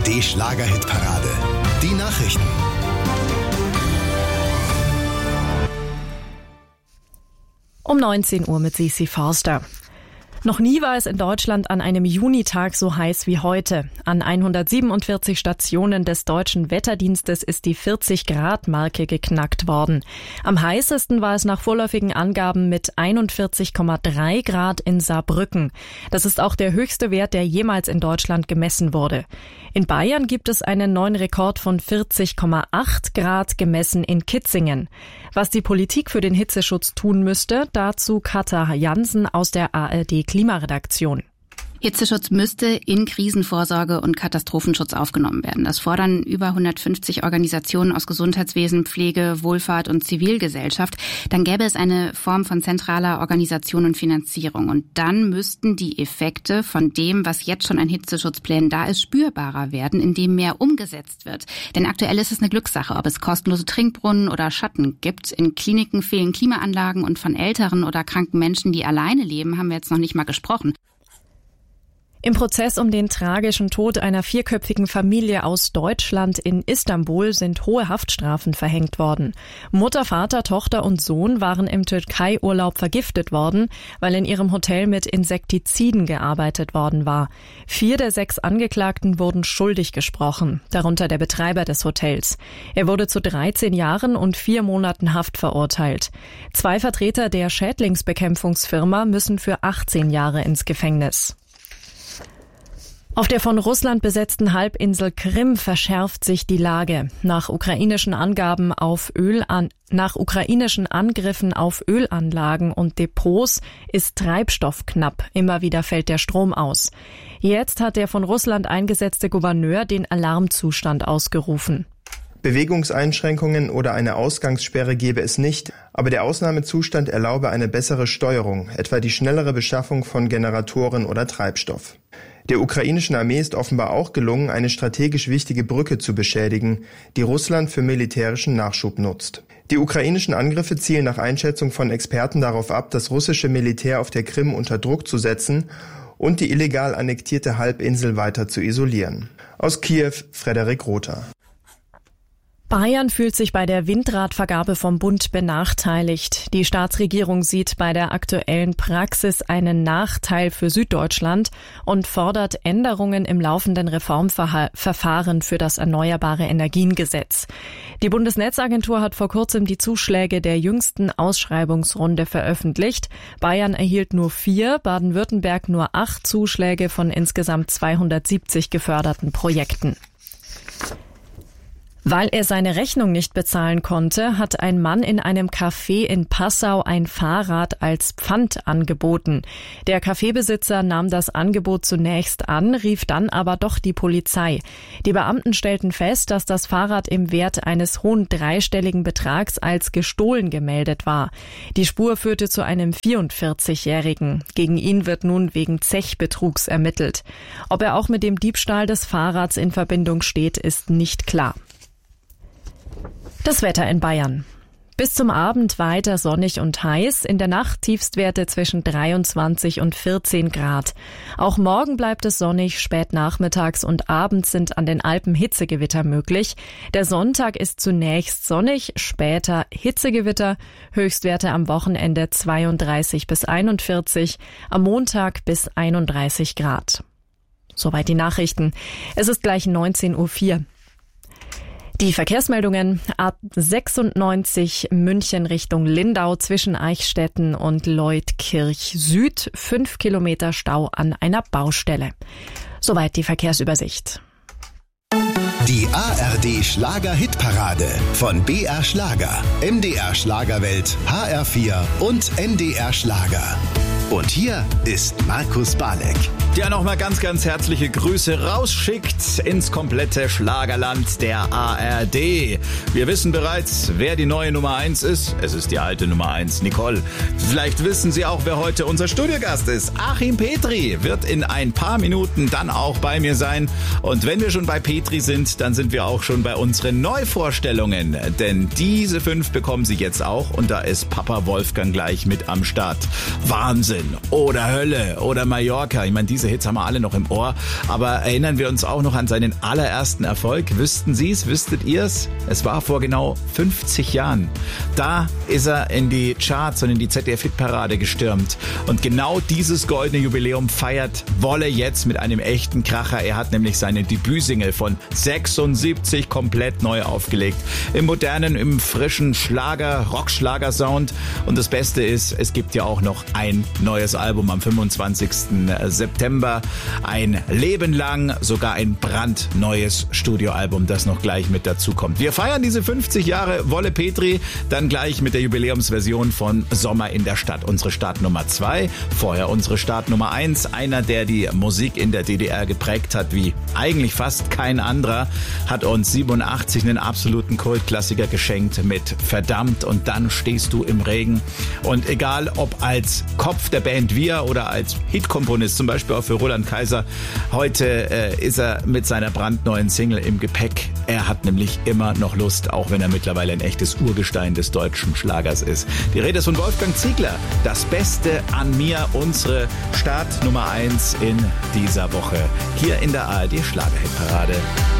ARD Schlager-Hitparade. Die Nachrichten. Um 19 Uhr mit Sisi Forster. Noch nie war es in Deutschland an einem Junitag so heiß wie heute. An 147 Stationen des Deutschen Wetterdienstes ist die 40-Grad-Marke geknackt worden. Am heißesten war es nach vorläufigen Angaben mit 41,3 Grad in Saarbrücken. Das ist auch der höchste Wert, der jemals in Deutschland gemessen wurde. In Bayern gibt es einen neuen Rekord von 40,8 Grad gemessen in Kitzingen. Was die Politik für den Hitzeschutz tun müsste, dazu Katha Jansen aus der ARD Klimaredaktion. Hitzeschutz müsste in Krisenvorsorge und Katastrophenschutz aufgenommen werden. Das fordern über 150 Organisationen aus Gesundheitswesen, Pflege, Wohlfahrt und Zivilgesellschaft. Dann gäbe es eine Form von zentraler Organisation und Finanzierung. Und dann müssten die Effekte von dem, was jetzt schon an Hitzeschutzplänen da ist, spürbarer werden, indem mehr umgesetzt wird. Denn aktuell ist es eine Glückssache, ob es kostenlose Trinkbrunnen oder Schatten gibt. In Kliniken fehlen Klimaanlagen und von älteren oder kranken Menschen, die alleine leben, haben wir jetzt noch nicht mal gesprochen. Im Prozess um den tragischen Tod einer 4-köpfigen Familie aus Deutschland in Istanbul sind hohe Haftstrafen verhängt worden. Mutter, Vater, Tochter und Sohn waren im Türkei-Urlaub vergiftet worden, weil in ihrem Hotel mit Insektiziden gearbeitet worden war. 4 der 6 Angeklagten wurden schuldig gesprochen, darunter der Betreiber des Hotels. Er wurde zu 13 Jahren und 4 Monaten Haft verurteilt. 2 Vertreter der Schädlingsbekämpfungsfirma müssen für 18 Jahre ins Gefängnis. Auf der von Russland besetzten Halbinsel Krim verschärft sich die Lage. Nach ukrainischen Angriffen auf Ölanlagen und Depots ist Treibstoff knapp. Immer wieder fällt der Strom aus. Jetzt hat der von Russland eingesetzte Gouverneur den Alarmzustand ausgerufen. Bewegungseinschränkungen oder eine Ausgangssperre gebe es nicht, aber der Ausnahmezustand erlaube eine bessere Steuerung, etwa die schnellere Beschaffung von Generatoren oder Treibstoff. Der ukrainischen Armee ist offenbar auch gelungen, eine strategisch wichtige Brücke zu beschädigen, die Russland für militärischen Nachschub nutzt. Die ukrainischen Angriffe zielen nach Einschätzung von Experten darauf ab, das russische Militär auf der Krim unter Druck zu setzen und die illegal annektierte Halbinsel weiter zu isolieren. Aus Kiew, Frederik Rother. Bayern fühlt sich bei der Windradvergabe vom Bund benachteiligt. Die Staatsregierung sieht bei der aktuellen Praxis einen Nachteil für Süddeutschland und fordert Änderungen im laufenden Reformverfahren für das Erneuerbare Energiengesetz. Die Bundesnetzagentur hat vor kurzem die Zuschläge der jüngsten Ausschreibungsrunde veröffentlicht. Bayern erhielt nur 4, Baden-Württemberg nur 8 Zuschläge von insgesamt 270 geförderten Projekten. Weil er seine Rechnung nicht bezahlen konnte, hat ein Mann in einem Café in Passau ein Fahrrad als Pfand angeboten. Der Kaffeebesitzer nahm das Angebot zunächst an, rief dann aber doch die Polizei. Die Beamten stellten fest, dass das Fahrrad im Wert eines hohen dreistelligen Betrags als gestohlen gemeldet war. Die Spur führte zu einem 44-Jährigen. Gegen ihn wird nun wegen Zechbetrugs ermittelt. Ob er auch mit dem Diebstahl des Fahrrads in Verbindung steht, ist nicht klar. Das Wetter in Bayern. Bis zum Abend weiter sonnig und heiß, in der Nacht Tiefstwerte zwischen 23 und 14 Grad. Auch morgen bleibt es sonnig, spät nachmittags und abends sind an den Alpen Hitzegewitter möglich. Der Sonntag ist zunächst sonnig, später Hitzegewitter, Höchstwerte am Wochenende 32 bis 41, am Montag bis 31 Grad. Soweit die Nachrichten. Es ist gleich 19:04 Uhr. Die Verkehrsmeldungen: A96 München Richtung Lindau zwischen Eichstätten und Leutkirch Süd, 5 Kilometer Stau an einer Baustelle. Soweit die Verkehrsübersicht. Die ARD Schlager-Hitparade von BR Schlager, MDR Schlagerwelt, HR4 und NDR Schlager. Und hier ist Markus Balek. Der nochmal ganz, ganz herzliche Grüße rausschickt ins komplette Schlagerland der ARD. Wir wissen bereits, wer die neue Nummer 1 ist. Es ist die alte Nummer 1, Nicole. Vielleicht wissen Sie auch, wer heute unser Studiogast ist. Achim Petri wird in ein paar Minuten dann auch bei mir sein. Und wenn wir schon bei Petri sind, dann sind wir auch schon bei unseren Neuvorstellungen. Denn diese 5 bekommen Sie jetzt auch. Und da ist Papa Wolfgang gleich mit am Start. Wahnsinn. Wahnsinn oder Hölle oder Mallorca. Ich meine, diese Hits haben wir alle noch im Ohr. Aber erinnern wir uns auch noch an seinen allerersten Erfolg. Wüssten Sie es? Wüsstet ihr es? Es war vor genau 50 Jahren. Da ist er in die Charts und in die ZDF-Hitparade gestürmt. Und genau dieses goldene Jubiläum feiert Wolle jetzt mit einem echten Kracher. Er hat nämlich seine Debütsingle von 76 komplett neu aufgelegt. Im modernen, im frischen Schlager, Rockschlager-Sound. Und das Beste ist, es gibt ja auch noch ein neues Album am 25. September. Ein Leben lang, sogar ein brandneues Studioalbum, das noch gleich mit dazu kommt. Wir feiern diese 50 Jahre Wolle Petri, dann gleich mit der Jubiläumsversion von Sommer in der Stadt. Unsere Startnummer 2, vorher unsere Startnummer 1. Einer, der die Musik in der DDR geprägt hat, wie eigentlich fast kein anderer, hat uns 87 einen absoluten Kultklassiker geschenkt mit Verdammt und dann stehst du im Regen. Und egal ob als Kopf der Band Wir oder als Hitkomponist, zum Beispiel auch für Roland Kaiser, heute ist er mit seiner brandneuen Single im Gepäck. Er hat nämlich immer noch Lust, auch wenn er mittlerweile ein echtes Urgestein des deutschen Schlagers ist. Die Rede ist von Wolfgang Ziegler. Das Beste an mir, unsere Startnummer 1 in dieser Woche. Hier in der ARD Schlagerhitparade.